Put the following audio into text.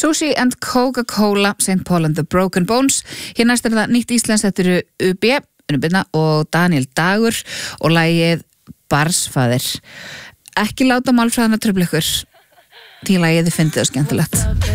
Sushi and Coca-Cola, St. Paul and the Broken Bones. Hér næst það nýtt íslenskt, þetta eru UB, Unnubinna og Daniel Dagur og lagið Barnsfaðir. Ekki láta málfræðina trufla ykkur, því lagið þið fyndið og skemmtilegt.